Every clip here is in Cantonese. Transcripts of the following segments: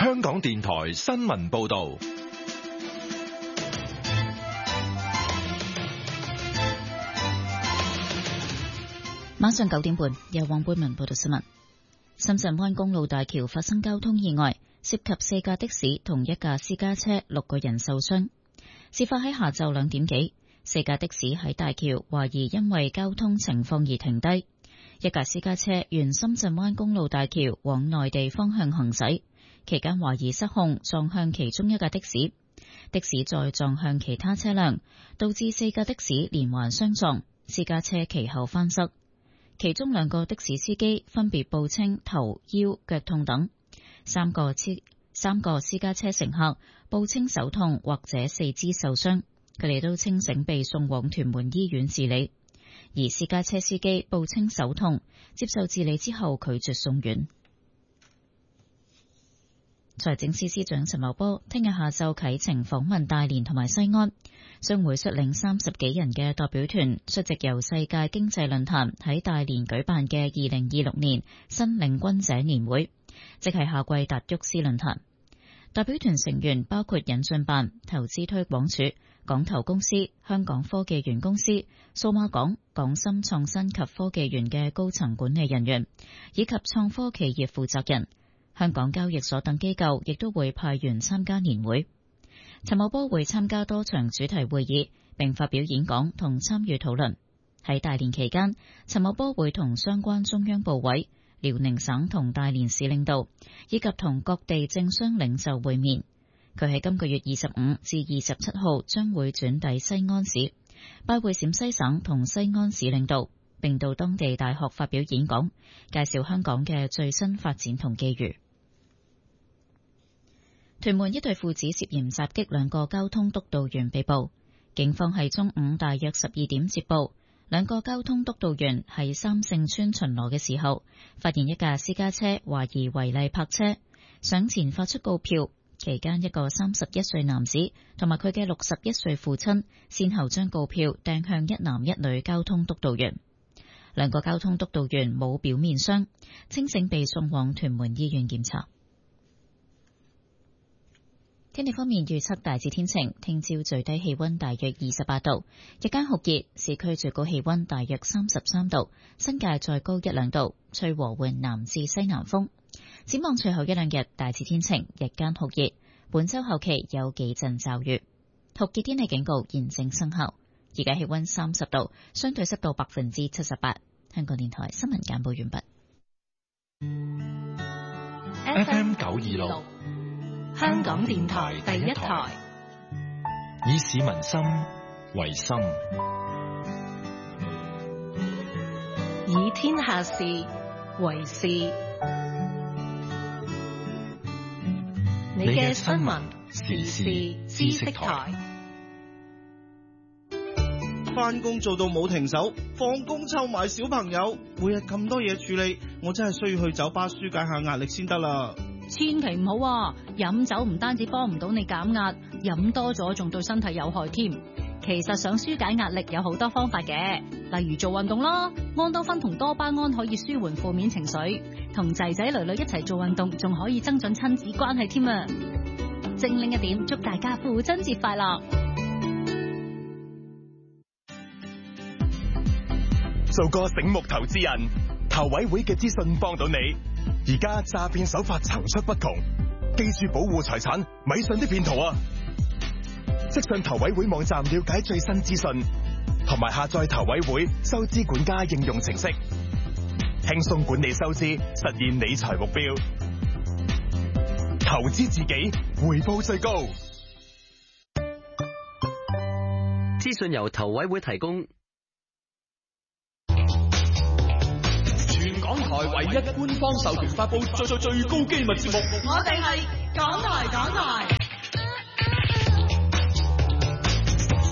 香港電台新聞報道。 晚上9點半，由黃貝文報道新聞。深圳灣公路大橋發生交通意外，涉及4架的士同1架私家車，6個人受傷。事發喺下晝2點幾，4架的士喺大橋懷疑因為交通情況而停低，1架私家車沿深圳灣公路大橋往內地方向行駛，期間懷疑失控撞向其中1架的士，的士再撞向其他車輛，導致4架的士連環相撞，私家車其後翻側。其中2個的士司機分別報稱頭、腰、腳痛等，3個私家車乘客報稱手痛或者四肢受傷，佢哋都清醒被送往屯門醫院治理。而私家車司機報稱手痛，接受治理之後拒絕送院。財政司司長陳茂波聽日下晝啟程訪問大連同埋西安，將會率領30幾人嘅代表團出席由世界經濟論壇喺大連舉辦嘅2026年新領軍者年會，即係夏季達沃斯論壇。代表團成員包括引進辦、投資推廣署、港投公司、香港科技園公司、數碼港、港深創新及科技園嘅高層管理人員，以及創科企業負責人。香港交易所等機構亦都會派員參加年會。陳茂波會參加多場主題會議，並發表演講同參與討論。喺大連期間，陳茂波會同相關中央部委、遼寧省同大連市領導，以及同各地政商領袖會面。佢喺今個月25至27號將會轉抵西安市，拜會陝西省同西安市領導，並到當地大學發表演講，介紹香港嘅最新發展同機遇。屯門一對父子涉嫌襲擊2個交通督導員被捕，警方喺中午大約12點接報，2個交通督導員喺三聖村巡邏嘅時候，發現1架私家車懷疑違例泊車，上前發出告票，期間1個31歲男子同埋佢嘅61歲父親，先後將告票掟向1男1女交通督導員。2個交通督導員冇表面傷，清醒被送往屯門醫院檢查。天氣方面預測大致天晴，聽朝最低氣溫大約28度，日間酷熱，市區最高氣溫大約33度，新界再高1-2度，吹和緩南至西南風。展望隨後1-2日大致天晴，日間酷熱，本週後期有幾陣驟雨。酷熱天氣警告現正生效，而家氣溫30度，相對濕度78%。香港電台新聞簡報完畢。FM 926。 香港電台第一台， 以市民心為心， 以天下事為事。你嘅新聞時事知識台。 返工做到冇停手，放工湊埋小朋友，每日咁多嘢處理，我真係需要去酒吧紓解下壓力先得啦。 千祈唔好啊！飲酒唔單止幫唔到你減壓，飲多咗仲對身體有害添。其實想紓解壓力有好多方法嘅，例如做運動啦，安多酚同多巴胺可以舒緩負面情緒，同仔仔女女一齊做運動仲可以增進親子關係添啊！精靈一點，祝大家父親節快樂！ 做個醒目投資人，投委會嘅資訊幫到你。而家詐騙手法層出不窮，記住保護財產，咪信啲騙徒啊！即上投委會網站了解最新資訊，同埋下載投委會收支管家應用程式，輕鬆管理收支，實現理財目標。投資自己，回報最高。 資訊由投委會提供。 港台唯一官方授權發佈最高機密節目， 我哋係港台。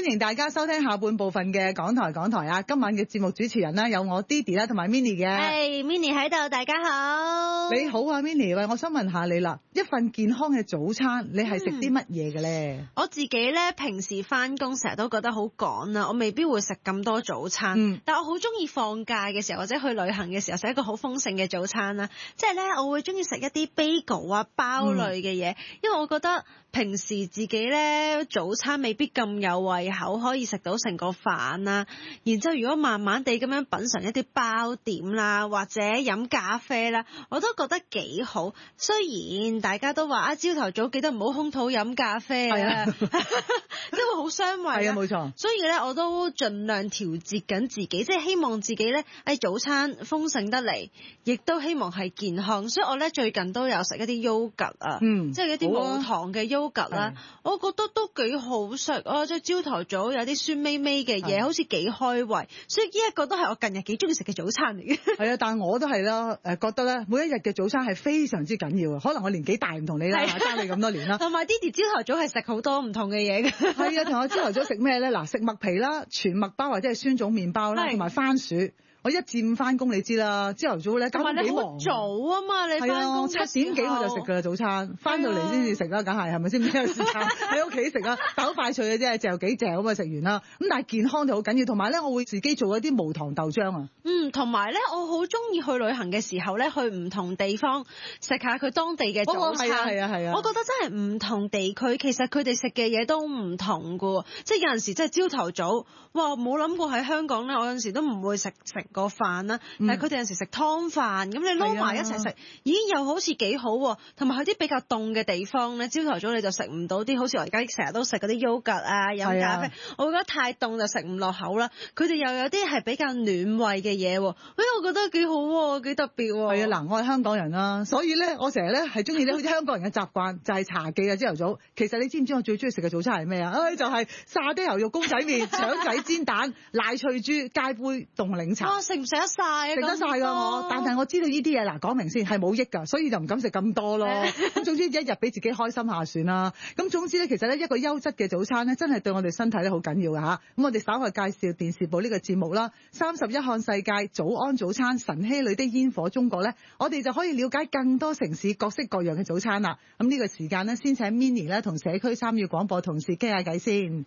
歡迎大家收聽下半部分嘅港台啊！今晚嘅節目主持人啦，有我 Didi 啦，同埋 Minnie 嘅。 係 Minnie 喺度，大家好。 你好啊 ，Minnie， 喂，我想問下你啦，一份健康嘅早餐，你係食啲乜嘢嘅咧？ 我自己咧平時翻工成日都覺得好趕啊，我未必會食咁多早餐。但我好中意放假嘅時候或者去旅行嘅時候食一個好豐盛嘅早餐啦。即係咧，我會中意食一啲 bagel 啊包類嘅嘢，因為我覺得平時自己咧早餐未必咁有胃口，可以食到成個飯啦。然之後如果慢慢地咁樣品嚐一啲包點啦，或者飲咖啡啦，我都覺得幾好。雖然大家都話啊，朝頭早記得唔好空肚飲咖啡啊，即係會好傷胃。 係啊，冇錯。 所以咧，我都盡量調節緊自己，即係希望自己咧喺早餐豐盛得嚟，亦都希望係健康。所以我咧最近都有食一啲 yogurt 啊，即係一啲無糖嘅 yogurt 啦，我覺得都幾好食啊！即係朝頭早有啲酸味味嘅嘢，好似幾開胃。所以呢一個都係我近日幾中意食嘅早餐嚟嘅。 係啊，但係我都係啦，覺得咧每一日嘅早餐係非常之緊要啊！可能我年紀大唔同你啦，爭你咁多年啦。 同埋 Didi 朝頭早係食好多唔同嘅嘢嘅。 係啊，同我朝頭早食咩咧？嗱，食麥皮啦、全麥包或者係酸種麵包啦，同埋番薯。我1至5翻工，你知啦，朝頭早咧搞到幾忙。 早啊嘛，你翻工 7點幾我就食㗎啦早餐，翻到嚟先至食啦，梗係咪先？咩時間喺屋企食啊？但好快脆嘅啫，嚼幾嚼咁啊食完啦。咁但係健康就好緊要，同埋咧我會自己做一啲無糖豆漿啊。 同埋咧我好中意去旅行嘅時候咧，去唔同地方食下佢當地嘅早餐。 係啊。 我覺得真係唔同地區其實佢哋食嘅嘢都唔同㗎喎，即係有陣時即係朝頭早，哇冇諗過喺香港咧，我有陣時都唔會食個飯啦，但係佢哋有陣時食湯飯，咁你撈埋一齊食，咦又好似幾好喎。同埋去啲比較凍嘅地方咧，朝頭早你就食唔到啲好似我而家成日都食嗰啲 yogurt 啊，飲咖啡，我會覺得太凍就食唔落口啦。佢哋又有啲係比較暖胃嘅嘢喎，我覺得幾好喎，幾特別喎。 係啊，嗱，我係香港人啦，所以咧我成日咧係中意咧好似香港人嘅習慣，就係茶記啊朝頭早。其實你知唔知我最中意食嘅早餐係咩啊？就係沙爹牛肉公仔麵、腸仔煎蛋、奶脆豬、街杯凍檸茶。 哇，食唔食得晒啊？ 食得晒㗎我，但係我知道呢啲嘢嗱講明先係冇益㗎，所以就唔敢食咁多咯。咁總之一日俾自己開心下算啦。咁總之咧，其實咧一個優質嘅早餐咧，真係對我哋身體咧好緊要㗎嚇。咁我哋稍後介紹電視部呢個節目啦，31看世界早安早餐晨曦裏的煙火中國咧，我哋就可以了解更多城市各式各樣嘅早餐啦。咁呢個時間咧，先請 Minnie 咧同社區參與廣播同事傾下偈先。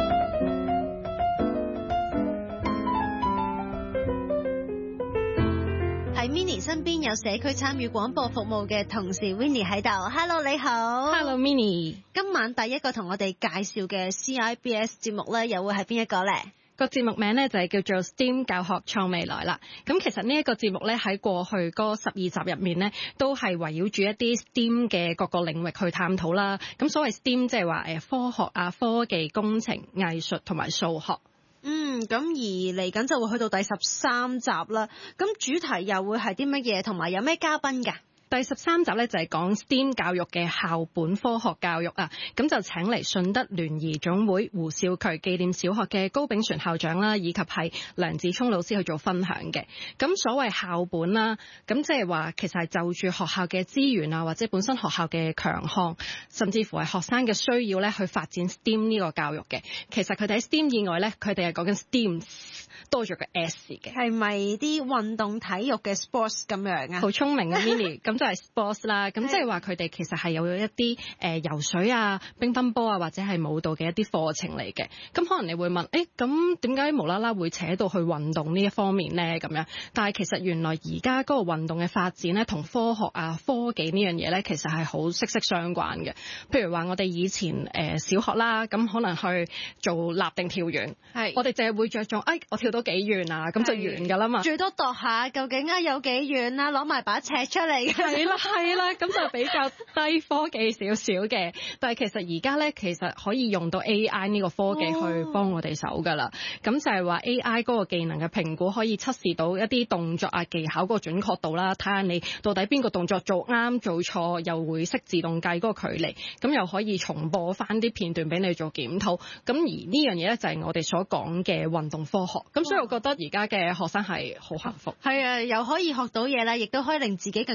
喺 Minnie 身邊有社區參與廣播服務嘅同事 Winnie 喺度 ，Hello 你好 ，Hello Minnie。 今晚第一個同我哋介紹嘅 CIBS 節目咧，又會係邊一個咧？ 個節目名咧就係叫做 STEAM 教學創未來啦。咁其實呢一個節目咧喺過去嗰12集入面咧，都係圍繞住一啲 STEAM 嘅各個領域去探討啦。咁所謂 STEAM 即係話科學啊、科技、工程、藝術同埋數學。 咁而嚟緊就會去到第13集啦。咁主題又會係啲乜嘢？同埋有咩嘉賓㗎？ 第13集咧就係講 STEAM 教育嘅校本科學教育啊，咁就請嚟順德聯誼總會胡少渠紀念小學嘅高炳全校長啦，以及係梁子聰老師去做分享嘅。咁所謂校本啦，咁即係話其實係就住學校嘅資源啊，或者本身學校嘅強項，甚至乎係學生嘅需要咧，去發展 STEAM 呢個教育嘅。其實佢哋喺 STEAM 以外咧，佢哋係講緊 STEAM 多咗個 S 嘅。 係咪啲運動體育嘅 sports 咁樣啊？ 好聰明啊 Minnie， 咁就係 sports 啦。咁即係話佢哋其實係有一啲游水啊、乒乓波啊，或者係舞蹈嘅一啲課程嚟嘅。咁可能你會問，咁點解無啦啦會扯到去運動呢一方面咧？咁樣，但係其實原來而家嗰個運動嘅發展咧，同科學啊、科技呢樣嘢咧，其實係好息息相關嘅。譬如話我哋以前小學啦，咁可能去做立定跳遠，我哋淨係會着重，我跳到幾遠啊，咁就完㗎啦嘛。 最多度下究竟有幾遠啦，攞埋把尺出嚟。 係啦，咁就比較低科技少少嘅。但係其實而家咧，其實可以用到 AI 呢個科技去幫我哋手㗎啦。咁就係話 AI 嗰個技能嘅評估可以測試到一啲動作啊、技巧嗰個準確度啦，睇下你到底邊個動作做啱做錯，又會識自動計嗰個距離，咁又可以重播翻啲片段俾你做檢討。咁而呢樣嘢咧就係我哋所講嘅運動科學。咁所以我覺得而家嘅學生係好幸福。 係啊，又可以學到嘢啦，亦都可以令自己更加進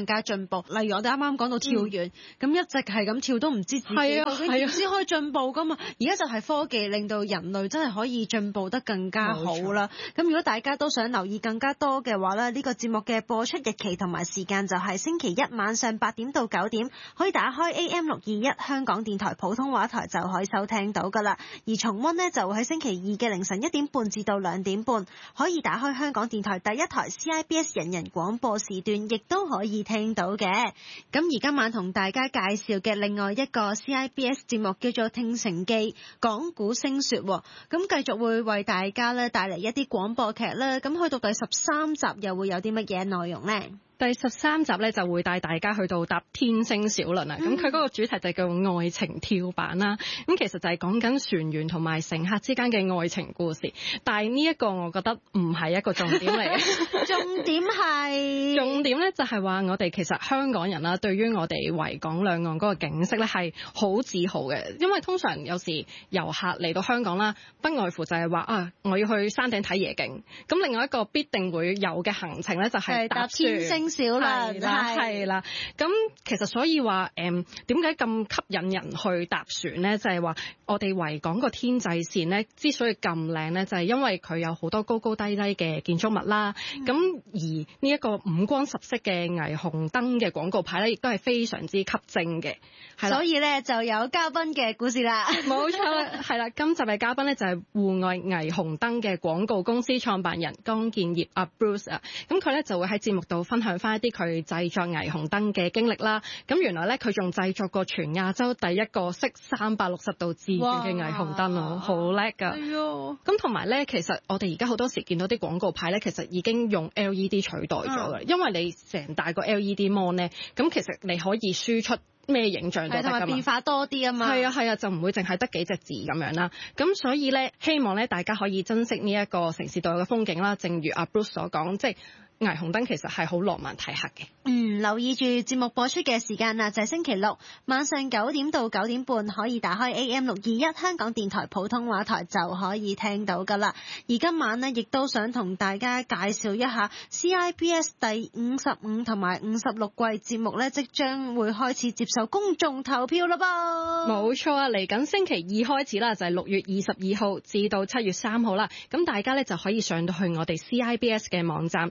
進步。例如我哋啱啱講到跳遠，咁一直係咁跳都唔知自己究竟點先可以進步噶嘛。而家就係科技令到人類真係可以進步得更加好啦。咁如果大家都想留意更加多嘅話咧，呢個節目嘅播出日期同埋時間就係星期一晚上8點到9點，可以打開 AM621 香港電台普通話台就可以收聽到噶啦。而重溫呢，就會喺星期二嘅凌晨1點半至到2點半，可以打開香港電台第一台 CIBS 人人廣播時段，亦都可以聽到嘅。咁而今晚同大家介紹嘅另外一個 CIBS 節目叫做《聽城記》，講古聲說，咁繼續會為大家咧帶嚟一啲廣播劇啦。咁去到第13集又會有啲乜嘢內容呢？ 第13集咧就會帶大家去到搭天星小輪啊！咁佢嗰個主題就叫愛情跳板啦。咁其實就係講緊船員同埋乘客之間嘅愛情故事。但係呢一個我覺得唔係一個重點嚟嘅。重點咧就係話我哋其實香港人啦，對於我哋維港兩岸嗰個景色咧係好自豪嘅。因為通常有時遊客嚟到香港啦，不外乎就係話我要去山頂睇夜景。咁另外一個必定會有嘅行程咧就係搭天星小輪，係啦。咁其實所以話點解咁吸引人去搭船咧？就係話我哋維港個天際線咧，之所以咁靚咧，就係因為佢有好多高高低低嘅建築物啦。咁而呢一個五光十色嘅霓虹燈嘅廣告牌咧，亦都係非常之吸睛嘅。 所以咧就有嘉賓嘅故事啦。 冇錯啦，係啦。今集嘅嘉賓咧就係戶外霓虹燈嘅廣告公司創辦人江建業阿 Bruce 啊。咁佢咧就會喺節目度分享翻一啲佢製作霓虹燈嘅經歷啦。咁原來咧佢仲製作過全亞洲第一個識360度自轉嘅霓虹燈咯，好叻㗎。咁同埋咧，其實我哋而家好多時見到啲廣告牌咧，其實已經用 LED 取代咗㗎。因為你成大個 LED mon 咧，咁其實你可以輸出咩影像都得㗎嘛， 同埋變化多啲啊嘛。 係啊，就唔會淨係得幾隻字咁樣啦。咁所以咧，希望咧大家可以珍惜呢一個城市獨有嘅風景啦。正如阿 Bruce 所講，即係霓虹燈其實係好浪漫體客嘅。 留意住節目播出嘅時間啦，就係星期六晚上9點到9點半，可以打開 AM621 香港電台普通話台就可以聽到噶啦。而今晚呢，亦都想同大家介紹一下 CIBS 第55同埋56季節目呢，即將會開始接受公眾投票啦噃。 冇錯啊，嚟緊星期二開始啦，就係6月22號至到7月3號啦。咁大家呢，就可以上到去我哋 CIBS 嘅網站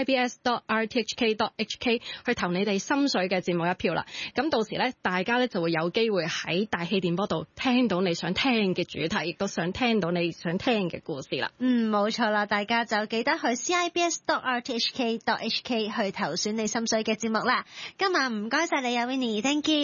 CIBS.RTHK.HK 去投你哋心水嘅節目一票啦。咁到時咧，大家咧就會有機會喺大氣電波度聽到你想聽嘅主題，亦都想聽到你想聽嘅故事啦。 冇錯啦，大家就記得去 CIBS.RTHK.HK 去投選你心水嘅節目啦。今晚唔該晒你啊 Winnie，Thank you。